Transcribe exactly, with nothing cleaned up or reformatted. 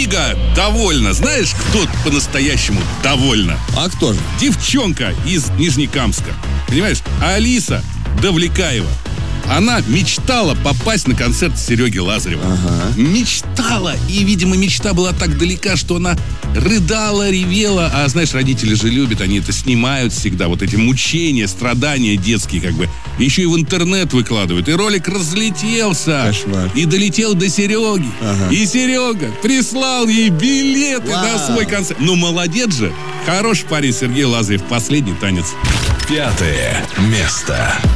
Рига довольна. Знаешь, кто по-настоящему довольна? А кто же? Девчонка из Нижнекамска. Понимаешь? Алиса Давлекаева. Она мечтала попасть на концерт Сереги Лазарева. Ага. Мечтала. И, видимо, мечта была так далека, что она рыдала, ревела. А знаешь, родители же любят, они это снимают всегда. Вот эти мучения, страдания детские как бы. Еще и в интернет выкладывают. И ролик разлетелся. Кошмар. И долетел до Сереги. Ага. И Серега прислал ей билеты Вау. на свой концерт. Ну, молодец же. Хороший парень Сергей Лазарев. Последний танец. Пятое место.